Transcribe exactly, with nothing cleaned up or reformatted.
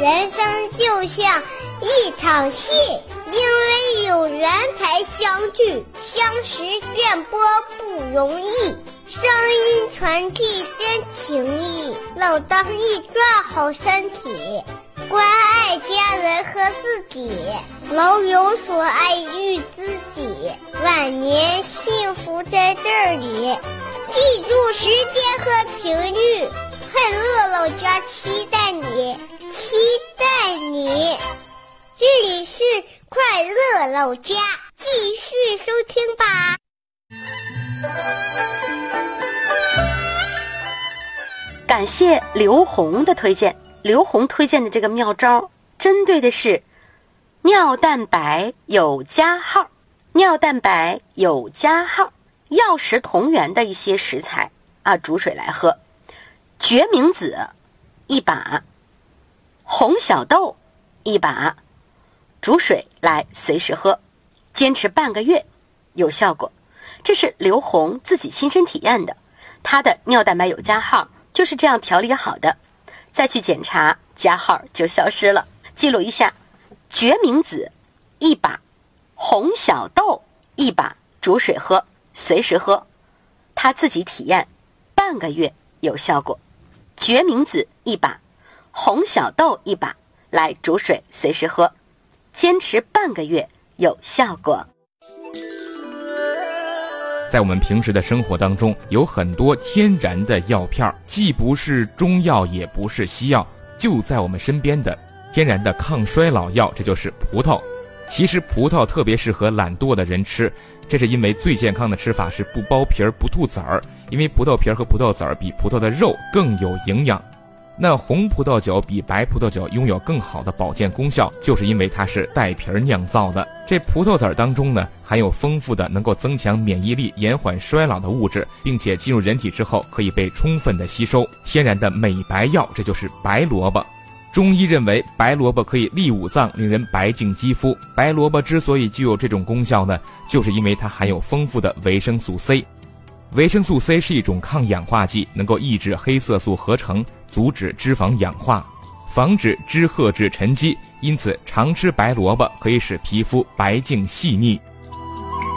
人生就像一场戏，因为有缘才相聚，相识见播不容易，声音传递真情谊，老当益壮好身体，关爱家人和自己，老有所爱育知己，晚年幸福在这里。记住时间和频率，快乐老家期待你，期待你。这里是快乐老家，继续收听吧。 感谢刘红的推荐。刘红推荐的这个妙招针对的是尿蛋白有加号，尿蛋白有加号，药食同源的一些食材啊，煮水来喝。决明子一把，红小豆一把，煮水来随时喝，坚持半个月有效果。这是刘红自己亲身体验的，他的尿蛋白有加号就是这样调理好的，再去检查加号就消失了。记录一下，决明子一把，红小豆一把，煮水喝，随时喝，他自己体验半个月有效果。决明子一把，红小豆一把，来煮水随时喝，坚持半个月有效果。 在我们平时的生活当中，有很多天然的药片，既不是中药也不是西药，就在我们身边的天然的抗衰老药，这就是葡萄。其实葡萄特别适合懒惰的人吃，这是因为最健康的吃法是不剥皮儿不吐籽儿，因为葡萄皮儿和葡萄籽儿比葡萄的肉更有营养。那红葡萄酒比白葡萄酒拥有更好的保健功效，就是因为它是带皮儿酿造的。这葡萄籽儿当中呢，含有丰富的能够增强免疫力、延缓衰老的物质，并且进入人体之后可以被充分的吸收，天然的美白药，这就是白萝卜。中医认为白萝卜可以利五脏，令人白净肌肤。白萝卜之所以具有这种功效呢，就是因为它含有丰富的维生素 C。维生素 C 是一种抗氧化剂，能够抑制黑色素合成，阻止脂肪氧化，防止脂褐质沉积，因此常吃白萝卜可以使皮肤白净细腻。